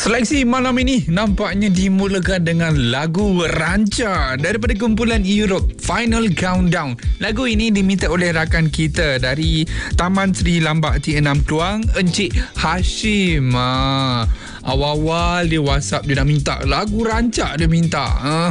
Seleksi malam ini nampaknya dimulakan dengan lagu Ranca daripada kumpulan Europe, Final Countdown. Lagu ini diminta oleh rakan kita dari Taman Sri Lambak T6 Kluang, Encik Hashim. Awal-awal dia WhatsApp, dia nak minta lagu Ranca, dia minta.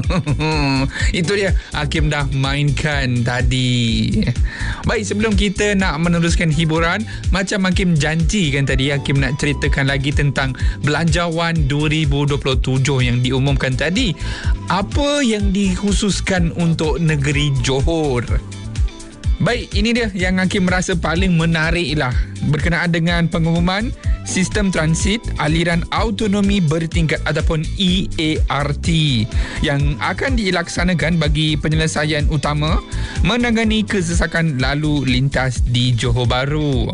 Itu dia Hakim dah mainkan tadi. Baik, sebelum kita nak meneruskan hiburan, macam Hakim janjikan tadi, Hakim nak ceritakan lagi tentang Belanjawan 2027 yang diumumkan tadi. Apa yang dikhususkan untuk negeri Johor? Baik, ini dia yang Hakim merasa paling menarik lah berkenaan dengan pengumuman Sistem Transit Aliran Autonomi Bertingkat ataupun EART yang akan dilaksanakan bagi penyelesaian utama menangani kesesakan lalu lintas di Johor Bahru.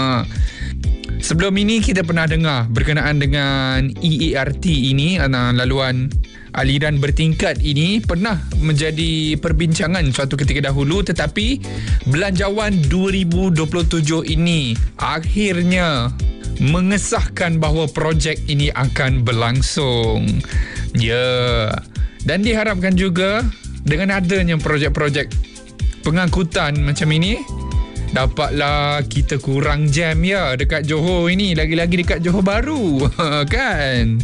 Sebelum ini kita pernah dengar berkenaan dengan EART ini, laluan aliran bertingkat ini pernah menjadi perbincangan suatu ketika dahulu, tetapi Belanjawan 2027 ini akhirnya mengesahkan bahawa projek ini akan berlangsung. Dan diharapkan juga dengan adanya projek-projek pengangkutan macam ini, dapatlah kita kurang jam dekat Johor ini, lagi-lagi dekat Johor Bahru kan.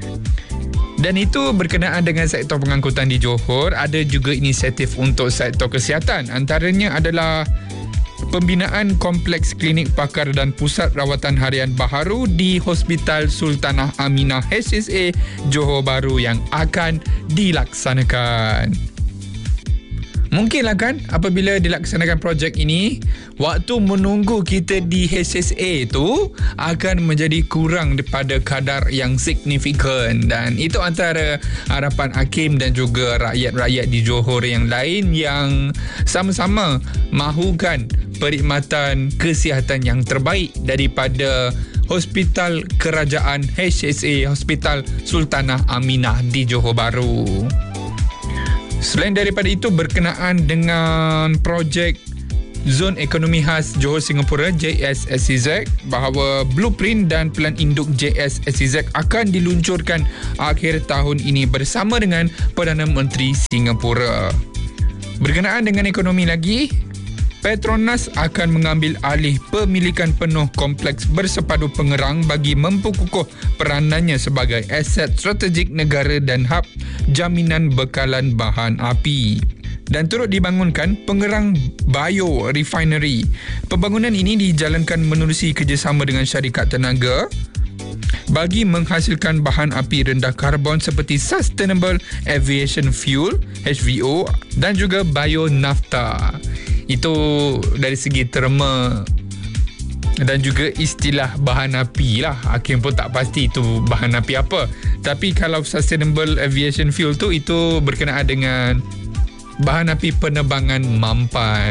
Dan itu berkenaan dengan sektor pengangkutan di Johor. Ada juga inisiatif untuk sektor kesihatan. Antaranya adalah pembinaan kompleks klinik pakar dan pusat rawatan harian baharu di Hospital Sultanah Aminah HSA Johor Bahru yang akan dilaksanakan. Mungkinlah kan apabila dilaksanakan projek ini, waktu menunggu kita di HSA tu akan menjadi kurang daripada kadar yang signifikan. Dan itu antara harapan Hakim dan juga rakyat-rakyat di Johor yang lain yang sama-sama mahukan perkhidmatan kesihatan yang terbaik daripada Hospital Kerajaan HSA, Hospital Sultanah Aminah di Johor Bahru. Selain daripada itu, berkenaan dengan projek Zon Ekonomi Khas Johor Singapura JSSEZ, bahawa blueprint dan plan induk JSSEZ akan diluncurkan akhir tahun ini bersama dengan Perdana Menteri Singapura. Berkenaan dengan ekonomi lagi, Petronas akan mengambil alih pemilikan penuh kompleks bersepadu Pengerang bagi memperkukuh peranannya sebagai aset strategik negara dan hub jaminan bekalan bahan api. Dan turut dibangunkan Pengerang Bio Refinery. Pembangunan ini dijalankan menerusi kerjasama dengan syarikat tenaga bagi menghasilkan bahan api rendah karbon seperti Sustainable Aviation Fuel (HVO) dan juga bio nafta. Itu dari segi terma dan juga istilah bahan api lah. Hakim pun tak pasti itu bahan api apa. Tapi kalau Sustainable Aviation Fuel tu, itu berkenaan dengan bahan api penerbangan mampan.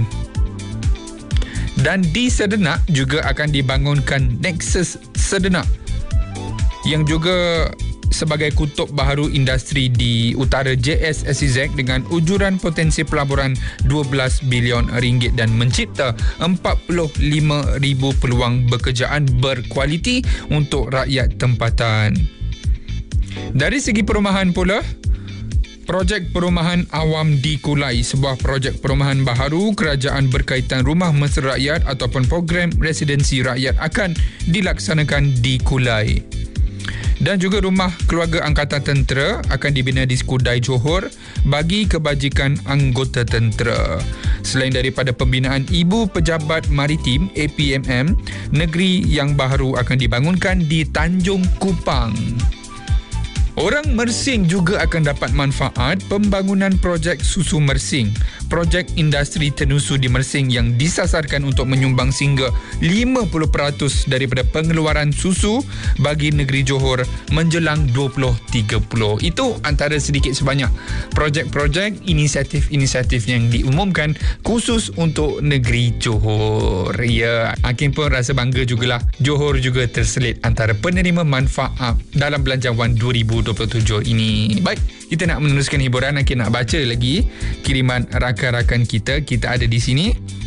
Dan di Sedenak juga akan dibangunkan Nexus Sedenak yang juga sebagai kutub baharu industri di utara JSSEZ dengan ujuran potensi pelaburan 12 bilion ringgit dan mencipta 45,000 peluang pekerjaan berkualiti untuk rakyat tempatan. Dari segi perumahan pula, projek perumahan awam di Kulai, sebuah projek perumahan baharu kerajaan berkaitan rumah mesra rakyat ataupun program residensi rakyat akan dilaksanakan di Kulai. Dan juga rumah keluarga angkatan tentera akan dibina di Skudai Johor bagi kebajikan anggota tentera. Selain daripada pembinaan Ibu Pejabat Maritim APMM, negeri yang baru akan dibangunkan di Tanjung Kupang. Orang Mersing juga akan dapat manfaat pembangunan projek Susu Mersing, projek industri tenusu di Mersing yang disasarkan untuk menyumbang sehingga 50% daripada pengeluaran susu bagi negeri Johor menjelang 2030. Itu antara sedikit sebanyak projek-projek, inisiatif-inisiatif yang diumumkan khusus untuk negeri Johor. Ya, Hakim pun rasa bangga jugalah. Johor juga terselit antara penerima manfaat dalam Belanjawan 2027 ini. Baik, kita nak meneruskan hiburan. Hakim nak baca lagi kiriman rakan-rakan kita. Kita ada di sini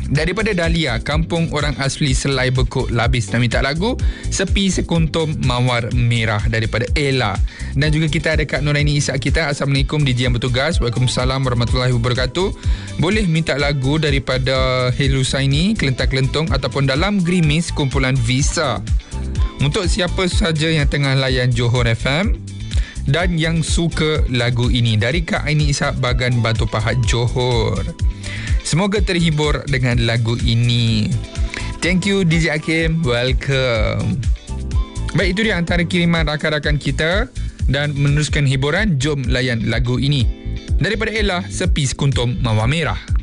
Daripada Dahlia, kampung orang asli Selai Bekuk Labis, nak minta lagu Sepi Sekuntum Mawar Merah daripada Ella. Dan juga kita ada Kak Nuraini Ishak kita. Assalamualaikum DJ yang bertugas. Waalaikumsalam warahmatullahi wabarakatuh. Boleh minta lagu daripada Helusaini, Kelentar-Kelentung ataupun Dalam Gerimis kumpulan Visa. Untuk siapa sahaja yang tengah layan Johor FM dan yang suka lagu ini, dari Kak Aini Ishak, Bagan Batu Pahat, Johor. Semoga terhibur dengan lagu ini. Thank you DJ Hakim. Welcome. Baik, itu dia antara kiriman rakan-rakan kita. Dan meneruskan hiburan, jom layan lagu ini. Daripada Ella, Sepi Sekuntum Mawar Merah.